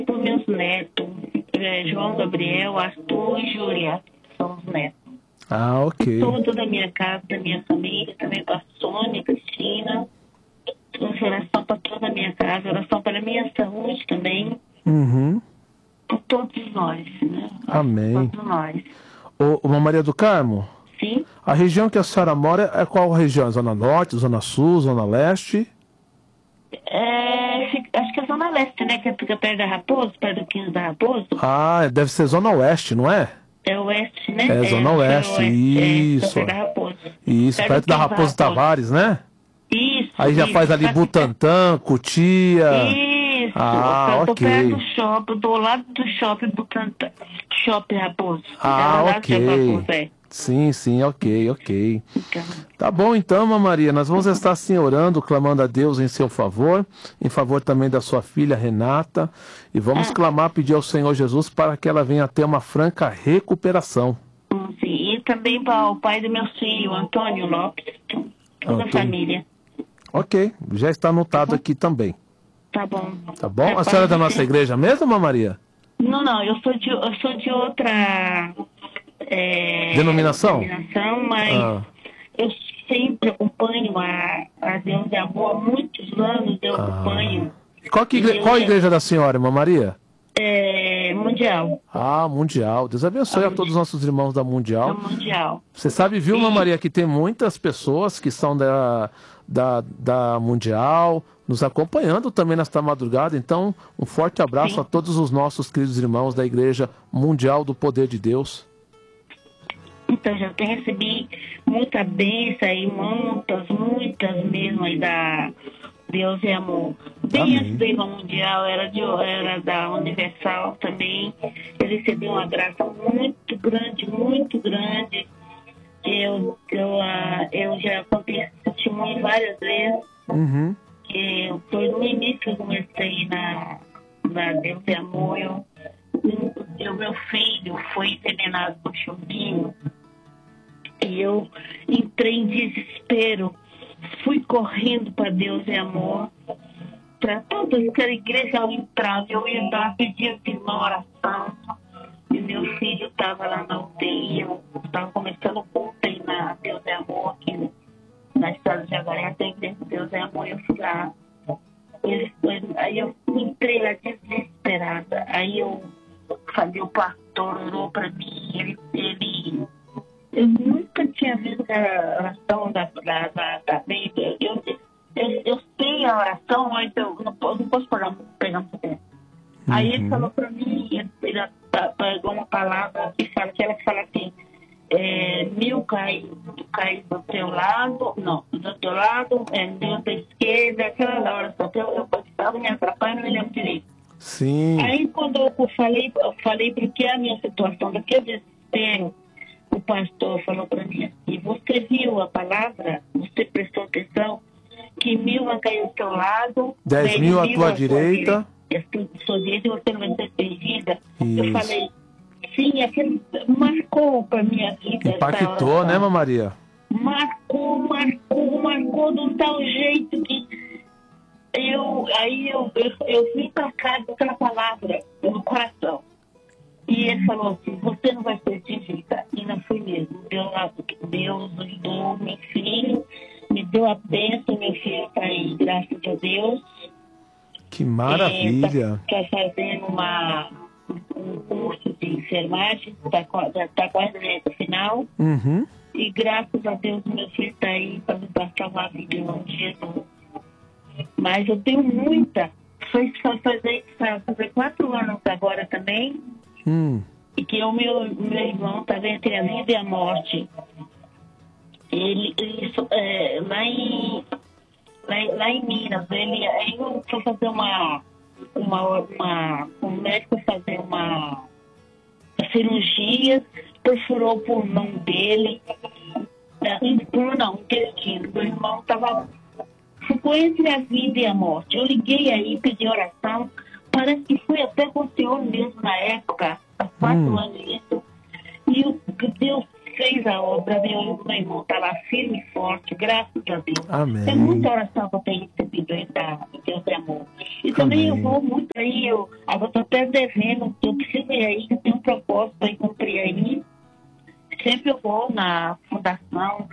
Por meus netos, João Gabriel, Arthur e Júlia, são os netos. Ah, ok. Toda da minha casa, da minha família, também para a Sônia, Cristina. Oração para toda a minha casa, oração para a minha saúde também. Uhum. Por todos nós, né? Amém. Todos nós. Ô, Maria do Carmo, Sim? a região que a senhora mora é qual região? Zona Norte, Zona Sul, Zona Leste? Acho que é Zona Leste, né? Que fica perto da Raposo, perto do 15 da Raposo. Ah, deve ser Zona Oeste, não é? É Oeste, né? É, Zona Oeste, isso. Perto da Raposo. Isso, perto da Raposo Tavares, né? Isso. Aí já faz ali Butantã, Cotia. Isso. Ah, eu tô ok. perto do shopping, do lado do shopping Butantã. Shopping Raposo. Ah, Lá do ok. Shopping Raposo, é. Sim, ok. Então, Tá bom então, Maria, nós vamos estar assim orando, clamando a Deus em seu favor, em favor também da sua filha Renata, e vamos clamar, pedir ao Senhor Jesus para que ela venha ter uma franca recuperação. sim. E também para o pai do meu filho, Antônio Lopes, toda a família. Ok, já está anotado aqui também. Tá bom. Tá bom? A senhora é da nossa igreja mesmo, Maria? Não, eu sou de outra Denominação? Mas eu sempre acompanho a Deus de Amor, há muitos anos eu acompanho. E qual a igreja da senhora, irmã Maria? Mundial. Ah, Mundial. Deus abençoe a todos os nossos irmãos da Mundial. Mundial. Você sabe, viu, irmã Maria, que tem muitas pessoas que são da Mundial nos acompanhando também nesta madrugada. Então, um forte abraço a todos os nossos queridos irmãos da Igreja Mundial do Poder de Deus. Então, já recebi muita bênção aí, muitas mesmo aí da Deus e Amor. Bem antes da Irmã Mundial, era da Universal também. Eu recebi uma graça muito grande. Eu já contei esse testemunho várias vezes. Uhum. Foi no início que eu comecei na Deus e Amor. Meu filho foi envenenado por chumbinho. E eu entrei em desespero. Fui correndo para Deus e Amor. Para toda aquela igreja eu entrava, eu ia dar, pedia uma oração. E meu filho estava lá na UTI. Eu estava começando o culto aí na Deus e Amor, aqui na estrada de Jaguaré, tem igreja de Deus e Amor. Eu fui lá. Aí eu entrei lá desesperada. Aí eu falei, o pastor orou para mim. Eu nunca tinha visto a oração da Bíblia. Eu sei a oração, mas eu não posso pegar muito tempo. Aí ele falou para mim, ele pegou uma palavra que ela fala assim, 1000 cai do teu lado, não, do teu lado, 1000 da esquerda, aquela oração que eu estava me atrapalhando, não me lembro direito. Sim. Aí quando eu falei porque a minha situação daquele desespero, o pastor falou para mim assim, você viu a palavra? Você prestou atenção? Que 1000 vai cair ao teu lado, 10.000 à tua direita. Sua direita e você não vai ser perdida. Isso. Eu falei, sim, aquele marcou para minha vida. Impactou, né, Maria? Marcou de um tal jeito que eu vim para casa com aquela palavra no coração. E ele falou assim, você não vai ser atingida. E não fui mesmo. Deus ajudou meu filho, me deu a bênção, meu filho está aí, graças a Deus. Que maravilha. Está fazendo um curso de enfermagem, está quase na reta final. Uhum. E graças a Deus meu filho está aí para me dar salvar a vida em nome de Jesus. Mas eu tenho muita. Foi fazer 4 anos agora também. E que o meu irmão estava entre a vida e a morte. Ele lá em Minas, ele foi fazer um médico fazer uma cirurgia, perfurou o pulmão dele, intestino. Meu irmão ficou entre a vida e a morte. Eu liguei aí, pedi oração. Parece que foi até com o Senhor mesmo na época, há 4 anos isso. E Deus fez a obra, meu irmão está lá firme e forte, graças a Deus. Amém. Tem muita oração que eu tenho recebido aí do Deus de amor. E também eu vou muito aí, eu estou até devendo, eu preciso ir aí, eu tenho um propósito para cumprir aí. Sempre eu vou na fundação,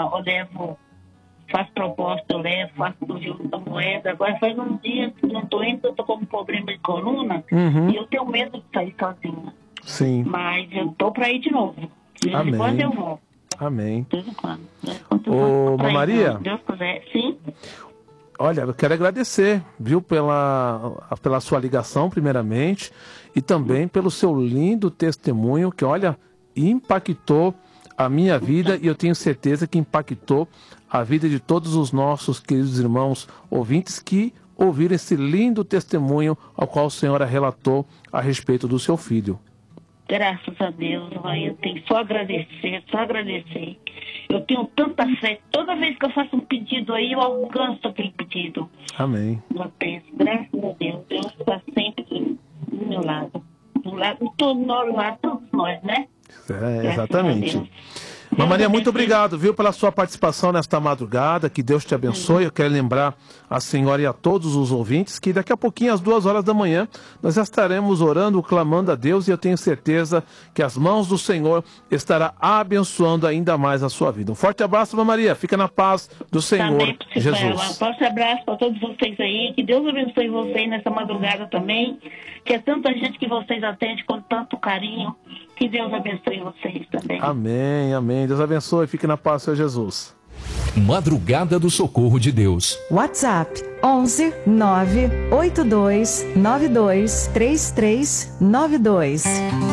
faço proposta, eu levo, faço do jogo da moeda. Agora faz uns dias que não estou indo, eu estou com um problema de coluna e eu tenho medo de sair sozinha. Sim. Mas eu estou para ir de novo. Amém. Quando eu vou. Amém. De vez em quando. Ô, Maria. Se Deus quiser. Sim. Olha, eu quero agradecer, viu, pela sua ligação, primeiramente, e também pelo seu lindo testemunho, que, olha, impactou a minha vida e eu tenho certeza que impactou a vida de todos os nossos queridos irmãos ouvintes que ouviram esse lindo testemunho ao qual a senhora relatou a respeito do seu filho. Graças a Deus, mãe, eu tenho só agradecer, só agradecer. Eu tenho tanta fé, toda vez que eu faço um pedido aí, eu alcanço aquele pedido. Amém. Eu penso, graças a Deus, Deus está sempre do meu lado. Do lado de todos nós, né? Exatamente. Maria, muito obrigado, viu, pela sua participação nesta madrugada, que Deus te abençoe. Eu quero lembrar a senhora e a todos os ouvintes que daqui a pouquinho, às 2 horas da manhã, nós já estaremos orando, clamando a Deus, e eu tenho certeza que as mãos do Senhor estará abençoando ainda mais a sua vida. Um forte abraço, Maria, fica na paz do Senhor Jesus. Um forte abraço para todos vocês aí, que Deus abençoe vocês nessa madrugada também, que é tanta gente que vocês atendem com tanto carinho. Que Deus abençoe vocês também. Amém, amém. Deus abençoe. Fique na paz, Senhor Jesus. Madrugada do Socorro de Deus. WhatsApp 11 982 92 3392.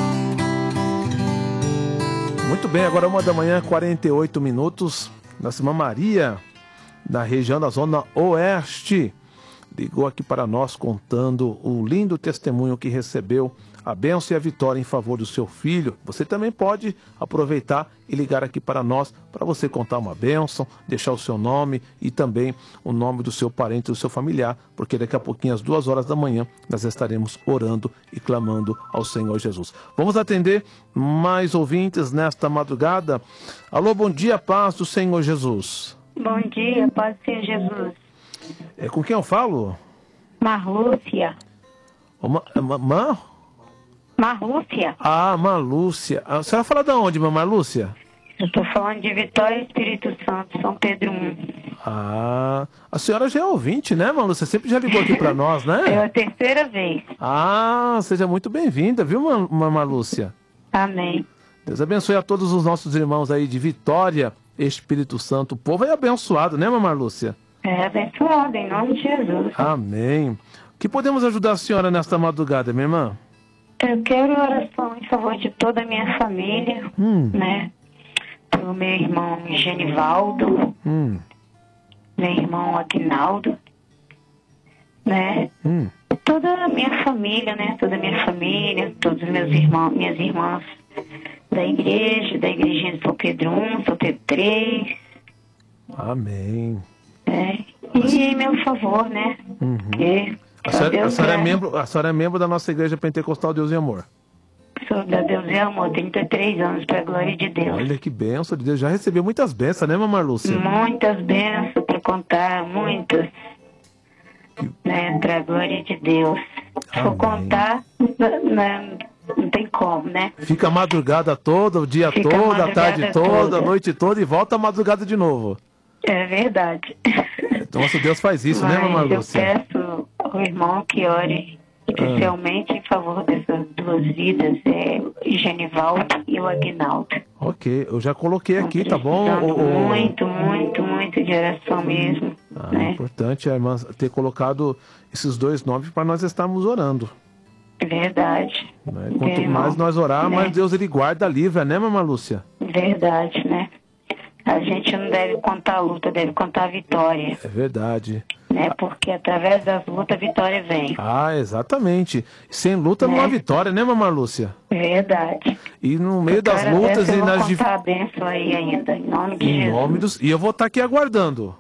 Muito bem, agora 1h, 48 minutos. Nossa irmã Maria, da região da Zona Oeste, ligou aqui para nós contando o lindo testemunho que recebeu, a bênção e a vitória em favor do seu filho. Você também pode aproveitar e ligar aqui para nós, para você contar uma bênção, deixar o seu nome e também o nome do seu parente, do seu familiar, porque daqui a pouquinho, às 2 horas da manhã, nós estaremos orando e clamando ao Senhor Jesus. Vamos atender mais ouvintes nesta madrugada. Alô, bom dia, paz do Senhor Jesus. Bom dia, paz do Senhor Jesus. Com quem eu falo? Marlúcia. Marlúcia. Ah, Marlúcia. A senhora fala de onde, Marlúcia? Eu estou falando de Vitória, Espírito Santo, São Pedro I. Ah, a senhora já é ouvinte, né, Marlúcia? Sempre já ligou aqui para nós, né? É a terceira vez. Ah, seja muito bem-vinda, viu, Marlúcia? Amém. Deus abençoe a todos os nossos irmãos aí de Vitória, Espírito Santo. O povo é abençoado, né, Marlúcia? É abençoado, em nome de Jesus. Amém. O que podemos ajudar a senhora nesta madrugada, minha irmã? Eu quero oração em favor de toda a minha família, né? Pelo meu irmão Genivaldo, meu irmão Aguinaldo, né? Toda a minha família, né? Toda a minha família, todos os meus irmãos, minhas irmãs da igrejinha de São Pedro I, São Pedro III. Amém. E em meu favor, né? A senhora é membro da nossa Igreja Pentecostal Deus e Amor. Sou da Deus e Amor, 33 anos, para a glória de Deus. Olha que bênção de Deus. Já recebeu muitas bênçãos, né, Marlúcia? Muitas bênçãos para contar, muitas. Né, para a glória de Deus. Se for contar, não tem como, né? Fica a madrugada toda, o dia todo, a tarde toda, a noite toda e volta a madrugada de novo. É verdade. Nosso Deus faz isso, né, Marlúcia? Eu peço ao irmão que ore especialmente em favor dessas duas vidas, o Genivaldo e o Aguinaldo. Ok, eu já coloquei aqui, tá bom? Muito de oração mesmo. Né? É importante a irmã ter colocado esses dois nomes para nós estarmos orando. Verdade. Né? Quanto mais nós orar, mais Deus ele guarda, livra, né, Marlúcia? Verdade, né? A gente não deve contar a luta, deve contar a vitória. É verdade. Né? Porque através das lutas a vitória vem. Ah, exatamente. Sem luta não há vitória, né, Marlúcia? Verdade. E no meio das lutas e nas dificuldades. Eu vou contar a bênção aí ainda, em nome de Jesus. E eu vou estar aqui aguardando.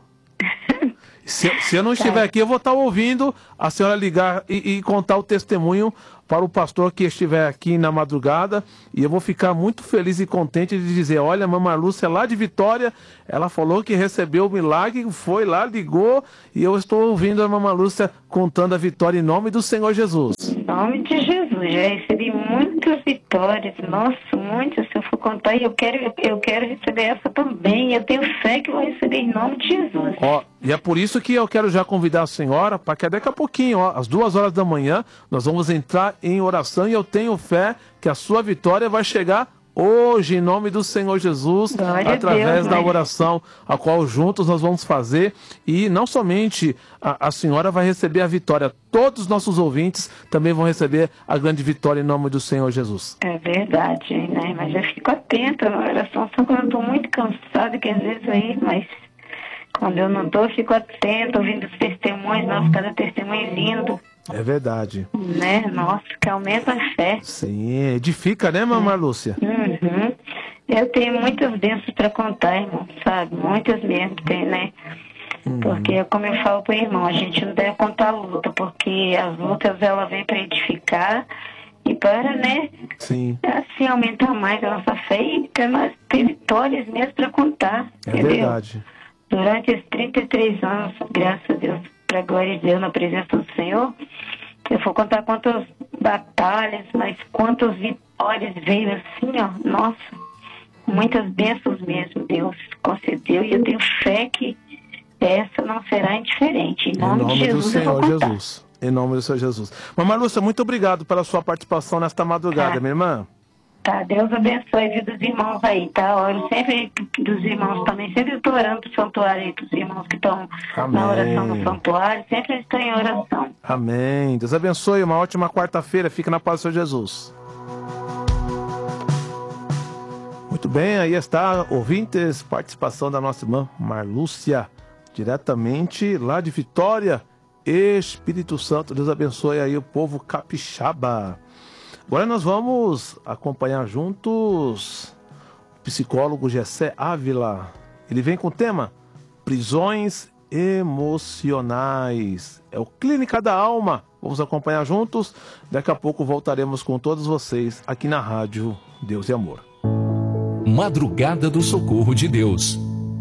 Se eu não estiver aqui, eu vou estar ouvindo a senhora ligar e contar o testemunho para o pastor que estiver aqui na madrugada, e eu vou ficar muito feliz e contente de dizer, olha, a Mamãe Lúcia lá de Vitória, ela falou que recebeu o milagre, foi lá, ligou, e eu estou ouvindo a Mamãe Lúcia contando a vitória em nome do Senhor Jesus. Em nome de Jesus, já recebi muitas vitórias, nossa, muitas, se eu for contar, e eu quero receber essa também, eu tenho fé que vou receber em nome de Jesus. Ó, e é por isso que eu quero já convidar a senhora, para que daqui a pouquinho, ó, às 2h da manhã, nós vamos entrar em oração, e eu tenho fé que a sua vitória vai chegar hoje, em nome do Senhor Jesus, Glória através a Deus, da oração, a qual juntos nós vamos fazer, e não somente a senhora vai receber a vitória, todos os nossos ouvintes também vão receber a grande vitória em nome do Senhor Jesus. É verdade, né? Mas eu fico atenta na oração, só quando eu estou muito cansada, que às vezes aí, mas quando eu não estou, eu fico atenta, ouvindo os testemunhos, nossa, cada testemunho é lindo. É verdade. Né? Nossa, que aumenta a fé. Sim, edifica, né, Mamãe Lúcia? Uhum. Eu tenho muitas bênçãos para contar, irmão, sabe? Muitas mesmo, tem, né? Porque, como eu falo para o irmão, a gente não deve contar a luta, porque as lutas, ela vem para edificar e para, né? Sim. Assim, aumentar mais a nossa fé e ter vitórias mesmo para contar. É entendeu? verdade. Durante esses 33 anos, graças a Deus, para a glória de Deus, na presença do Senhor, eu vou contar quantas batalhas, mas quantas vitórias veio assim, ó, nossa, muitas bênçãos mesmo, Deus concedeu, e eu tenho fé que essa não será indiferente. Em nome de Jesus, do Senhor eu vou contar. Jesus. Em nome do Senhor Jesus. Mamãe Lúcia, muito obrigado pela sua participação nesta madrugada, minha irmã. Tá, Deus abençoe a vida dos irmãos aí, tá? Oro sempre dos irmãos também, sempre estou orando pro santuário aí, pros irmãos que estão na oração no santuário, sempre estão em oração. Amém. Deus abençoe, uma ótima quarta-feira, fica na paz do Senhor Jesus. Muito bem, aí está, ouvintes, participação da nossa irmã Marlúcia, diretamente lá de Vitória, Espírito Santo. Deus abençoe aí o povo capixaba. Agora nós vamos acompanhar juntos o psicólogo Gessé Ávila. Ele vem com o tema prisões emocionais. É o Clínica da Alma. Vamos acompanhar juntos. Daqui a pouco voltaremos com todos vocês aqui na Rádio Deus e Amor. Madrugada do Socorro de Deus.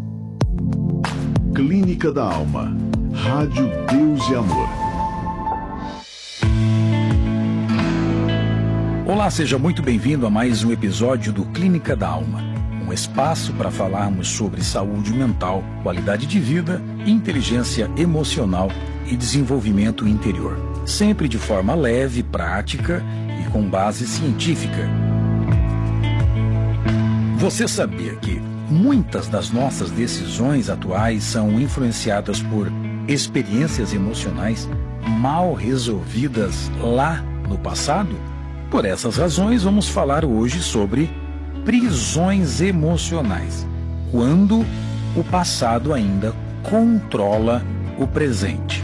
Clínica da Alma. Rádio Deus e Amor. Olá, seja muito bem-vindo a mais um episódio do Clínica da Alma, um espaço para falarmos sobre saúde mental, qualidade de vida, inteligência emocional e desenvolvimento interior, sempre de forma leve, prática e com base científica. Você sabia que muitas das nossas decisões atuais são influenciadas por experiências emocionais mal resolvidas lá no passado? Por essas razões, vamos falar hoje sobre prisões emocionais, quando o passado ainda controla o presente.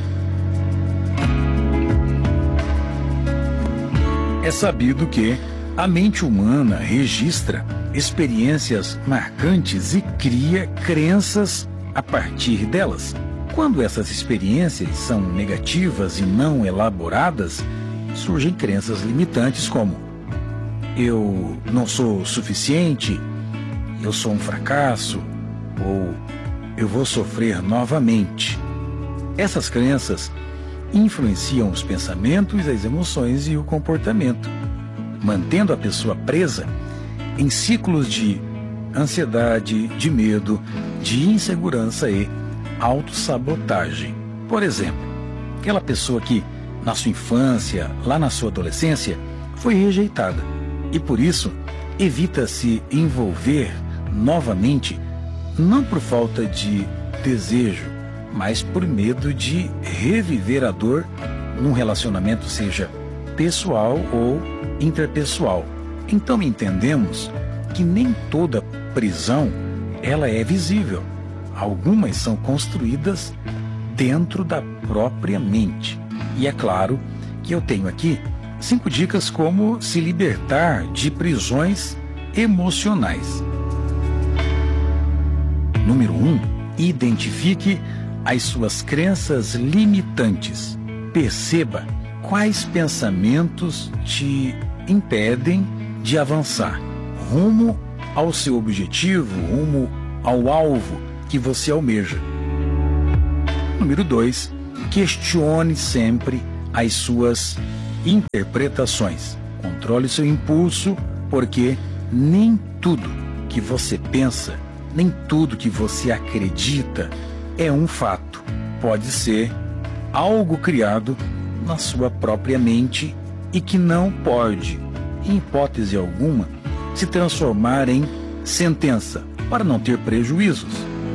É sabido que a mente humana registra experiências marcantes e cria crenças a partir delas. Quando essas experiências são negativas e não elaboradas, surgem crenças limitantes como: eu não sou suficiente, eu sou um fracasso, ou eu vou sofrer novamente. Essas crenças influenciam os pensamentos, as emoções e o comportamento, mantendo a pessoa presa em ciclos de ansiedade, de medo, de insegurança e autossabotagem. Por exemplo, aquela pessoa que na sua infância, lá na sua adolescência, foi rejeitada e por isso evita se envolver novamente, não por falta de desejo, mas por medo de reviver a dor num relacionamento, seja pessoal ou interpessoal. Então entendemos que nem toda prisão ela é visível. Algumas são construídas dentro da própria mente. E é claro que eu tenho aqui 5 dicas como se libertar de prisões emocionais. Número 1. Identifique as suas crenças limitantes. Perceba quais pensamentos te impedem de avançar rumo ao seu objetivo, rumo ao alvo que você almeja. Número 2, questione sempre as suas interpretações. Controle seu impulso, porque nem tudo que você pensa, nem tudo que você acredita é um fato. Pode ser algo criado na sua própria mente e que não pode, em hipótese alguma, se transformar em sentença, para não ter prejuízos.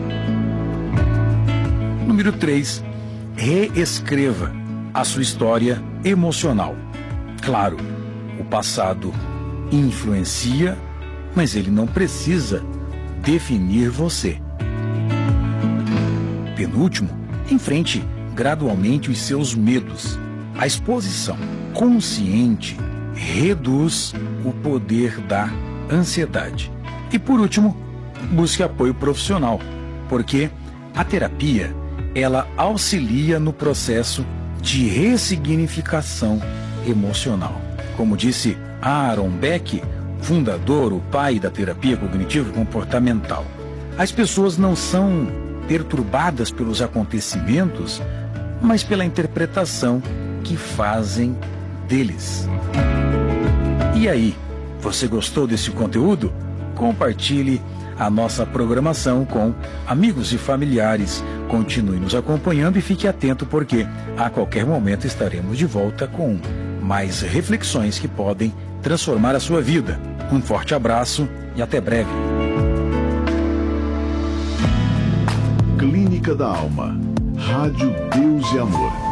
Número 3, reescreva a sua história emocional. Claro, o passado influencia, mas ele não precisa definir você. Penúltimo, enfrente gradualmente os seus medos. A exposição consciente reduz o poder da ansiedade. E por último, busque apoio profissional, porque a terapia, ela auxilia no processo de ressignificação emocional. Como disse Aaron Beck, fundador, o pai da terapia cognitivo-comportamental, as pessoas não são perturbadas pelos acontecimentos, mas pela interpretação que fazem deles. E aí, você gostou desse conteúdo? Compartilhe a nossa programação com amigos e familiares. Continue nos acompanhando e fique atento, porque a qualquer momento estaremos de volta com mais reflexões que podem transformar a sua vida. Um forte abraço e até breve. Clínica da Alma. Rádio Deus e Amor.